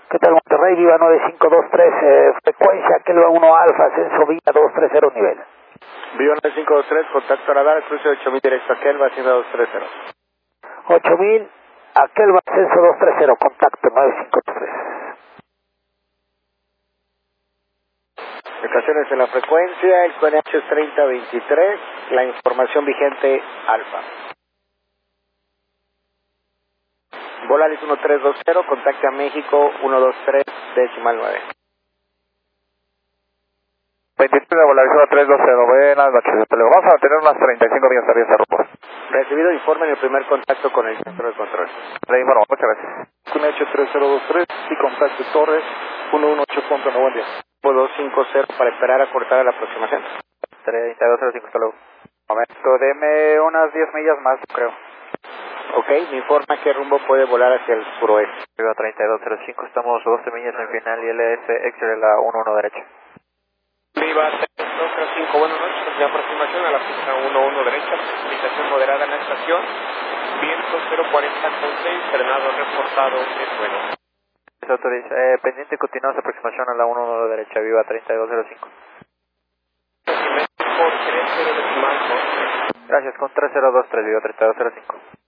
¿Qué tal Monterrey? Viva 9523, frecuencia Kelva 1 Alfa, ascenso Villa 230 nivel. Viva 9523, contacto radar, cruce 8000 directo a Kelva, hacienda 230. 8000 a Kelva, ascenso 230, contacto 9523. Indicaciones en la frecuencia, el QNH es 3023, la información vigente Alfa. Volaris 1320, contacta a México 123 decimal 9. 23 de Volaris 1320, buenas noches. Vamos a mantener unas 35 millas arriba de rumbo. Recibido informe en el primer contacto con el centro de control. Le informo, muchas gracias. QNH 3023 y contacto Torres 118.9, buen día. 250 para esperar a cortar a la aproximación. 3205, hasta luego. Momento, deme unas 10 millas más, creo. Ok, me informa qué rumbo puede volar hacia el suroeste. Viva 3205, estamos 12 millas en final y LS Extra la 11 derecha. Viva 3205, buenas noches. De aproximación a la pista 11 derecha, precipitación moderada en la estación, viento 040.6, frenado reportado, es bueno. Se autoriza, pendiente continuamos aproximación a la 11 derecha, Viva 3205. Por 30 decimal 2. Gracias, con 3023, Viva 3205.